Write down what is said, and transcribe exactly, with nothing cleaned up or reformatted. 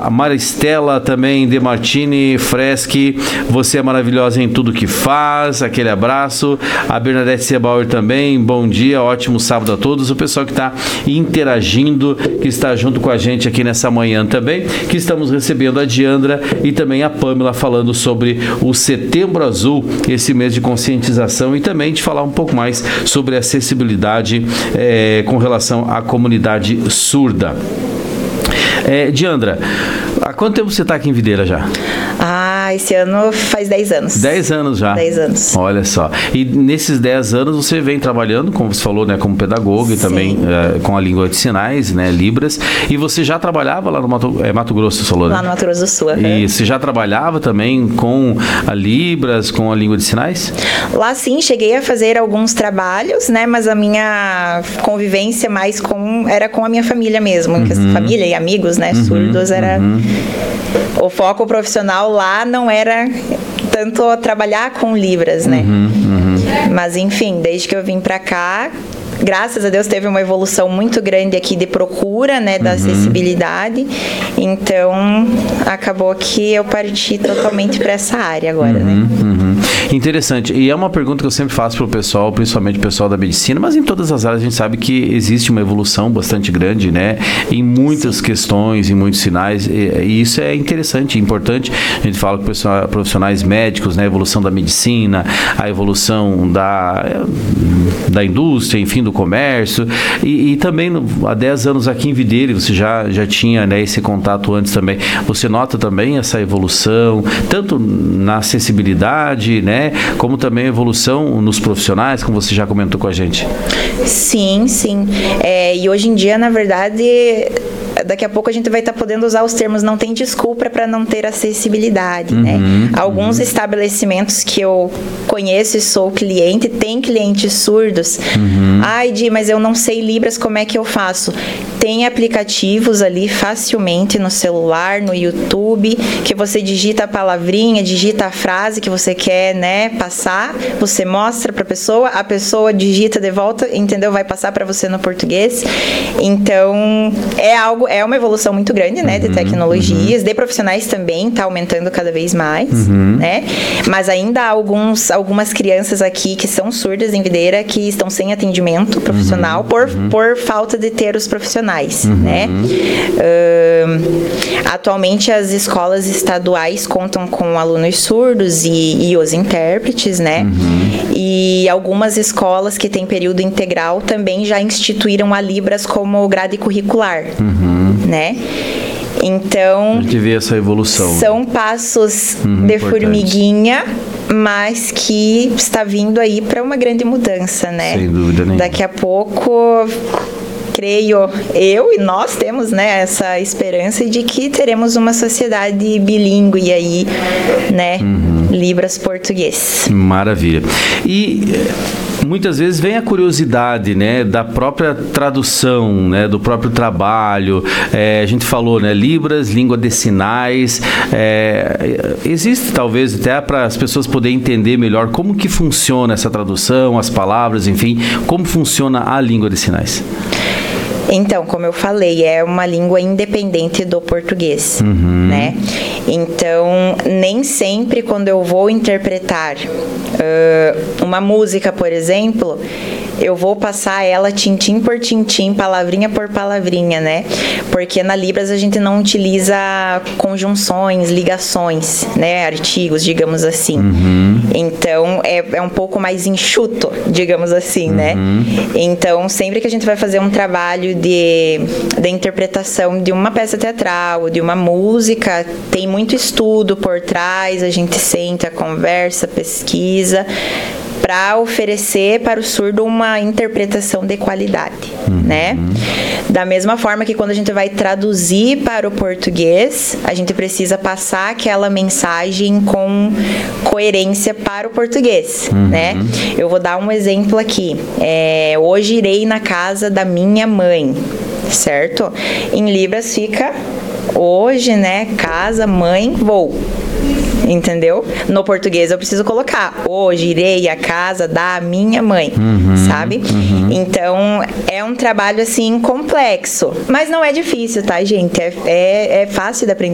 A Maristela também, De Martini Freschi, você é maravilhosa em tudo que faz, aquele abraço. A Bernadette Sebauer também, bom dia, ótimo sábado a todos. O pessoal que está interagindo, que está junto com a gente aqui nessa manhã também, que estamos recebendo a Diandra e também a Pamela falando sobre o Setembro Azul, esse mês de conscientização, e também de falar um pouco mais sobre acessibilidade é, com relação à comunidade surda. É, Diandra, há quanto tempo você está aqui em Videira já? Ah, esse ano faz dez anos. dez anos já? dez anos. Olha só. E nesses dez anos você vem trabalhando, como você falou, né, como pedagoga. Sim. E também é, com a língua de sinais, né, Libras. E você já trabalhava lá no Mato, é, Mato Grosso, você falou, né? Lá no Mato Grosso do Sul. E uhum. Você já trabalhava também com a Libras, com a língua de sinais? Lá sim, cheguei a fazer alguns trabalhos, né, mas a minha convivência mais com, era com a minha família mesmo. Uhum. Família e amigos, né, uhum. surdos, era... Uhum. O foco profissional lá não era tanto trabalhar com Libras, né? Uhum, uhum. Mas, enfim, desde que eu vim pra cá, graças a Deus teve uma evolução muito grande aqui de procura, né, da uhum. acessibilidade. Então, acabou que eu parti totalmente para essa área agora, uhum, né? Uhum. Interessante. E é uma pergunta que eu sempre faço para o pessoal, principalmente o pessoal da medicina, mas em todas as áreas a gente sabe que existe uma evolução bastante grande, né? Em muitas Sim. questões, em muitos sinais, e, e isso é interessante, importante. A gente fala com pessoal, profissionais médicos, né? A evolução da medicina, a evolução da, da indústria, enfim, do comércio, e, e também no, há dez anos aqui em Videira, você já, já tinha, né, esse contato antes também. Você nota também essa evolução, tanto na acessibilidade, né? Como também a evolução nos profissionais, como você já comentou com a gente. Sim, sim. É, e hoje em dia, na verdade, daqui a pouco a gente vai estar tá podendo usar os termos não tem desculpa para não ter acessibilidade, uhum, né? Alguns uhum. estabelecimentos que eu conheço e sou cliente, tem clientes surdos. Uhum. Ai, Di, mas eu não sei Libras, como é que eu faço? Tem aplicativos ali facilmente no celular, no YouTube, que você digita a palavrinha, digita a frase que você quer, né, passar, você mostra para a pessoa, a pessoa digita de volta, entendeu? Vai passar para você no português. Então, é algo, é uma evolução muito grande, né, de tecnologias, uhum. de profissionais também, tá aumentando cada vez mais, uhum. né? Mas ainda há alguns, algumas crianças aqui que são surdas em Videira que estão sem atendimento profissional uhum. por, uhum. por falta de ter os profissionais, uhum. né? Uh, atualmente as escolas estaduais contam com alunos surdos e, e os intérpretes, né? Uhum. E algumas escolas que têm período integral também já instituíram a Libras como grade curricular, uhum. né? Então, a gente vê essa evolução. São passos uhum, de importante. formiguinha, mas que está vindo aí para uma grande mudança, né? Sem dúvida nenhuma. Daqui a pouco, creio eu e nós temos, né, essa esperança de que teremos uma sociedade bilíngue aí, né? Uhum. Libras português. Maravilha. E muitas vezes vem a curiosidade, né, da própria tradução, né, do próprio trabalho. É, a gente falou, né, Libras, língua de sinais. É, existe talvez até para as pessoas poderem entender melhor como que funciona essa tradução, as palavras, enfim, como funciona a língua de sinais. Então, como eu falei, é uma língua independente do português, uhum. né? Então, nem sempre quando eu vou interpretar uh, uma música, por exemplo, eu vou passar ela tintim por tintim, palavrinha por palavrinha, né? Porque na Libras a gente não utiliza conjunções, ligações, né? Artigos, digamos assim. Uhum. Então, é, é um pouco mais enxuto, digamos assim, uhum. né? Então, sempre que a gente vai fazer um trabalho de, de interpretação de uma peça teatral, de uma música, tem muito estudo por trás, a gente senta, conversa, pesquisa, para oferecer para o surdo uma interpretação de qualidade, uhum. né? Da mesma forma que quando a gente vai traduzir para o português, a gente precisa passar aquela mensagem com coerência para o português, uhum. né? Eu vou dar um exemplo aqui. É, hoje irei na casa da minha mãe, certo? Em Libras fica hoje, né? Casa, mãe, vou. Entendeu? No português eu preciso colocar hoje irei à casa da minha mãe, uhum, sabe? Uhum. Então, é um trabalho, assim, complexo. Mas não é difícil, tá, gente? É, é, é fácil de aprender.